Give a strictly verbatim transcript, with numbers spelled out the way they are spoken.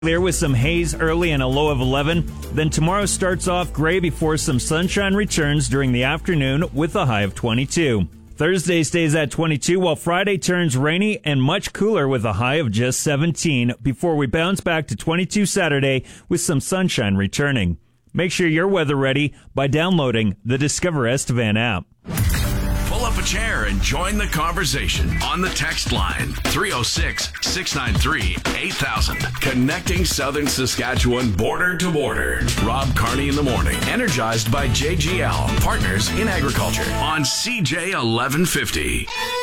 Clear with some haze early and a low of eleven. Then tomorrow starts off gray before some sunshine returns during the afternoon with a high of twenty-two. Thursday stays at twenty-two, while Friday turns rainy and much cooler with a high of just seventeen before we bounce back to twenty-two Saturday with some sunshine returning. Make sure you're weather ready by downloading the Discover Estevan app. Pull up a chair and join the conversation on the text line three oh six, six nine three, eight thousand. Connecting Southern Saskatchewan border to border. Rob Carney in the morning. Energized by J G L, partners in agriculture on C J eleven fifty.